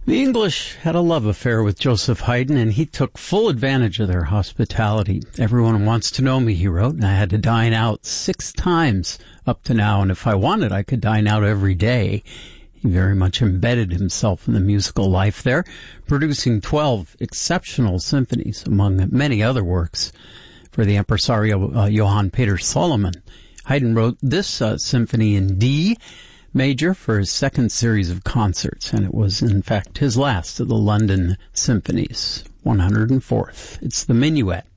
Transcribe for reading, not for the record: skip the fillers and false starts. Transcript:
The English had a love affair with Joseph Haydn, and he took full advantage of their hospitality. Everyone wants to know me, he wrote, and I had to dine out 6 times up to now, and if I wanted, I could dine out every day. He very much embedded himself in the musical life there, producing 12 exceptional symphonies, among many other works, for the impresario Johann Peter Solomon. Haydn wrote this symphony in D major for his second series of concerts, and it was, in fact, his last of the London symphonies, 104th. It's the Minuet.